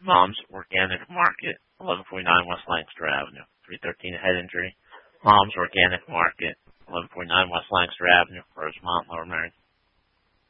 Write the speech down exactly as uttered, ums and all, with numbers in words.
Mom's Organic Market, eleven forty-nine West Lancaster Avenue, three thirteen head injury. Mom's Organic Market, eleven forty-nine West Lancaster Avenue, Rosemont, Lower Merion.